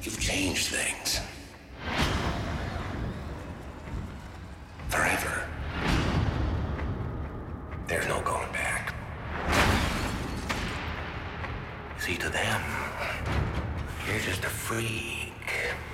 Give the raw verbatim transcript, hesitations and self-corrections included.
You've changed things. Forever. There's no going back. See, to them, you're just a freak.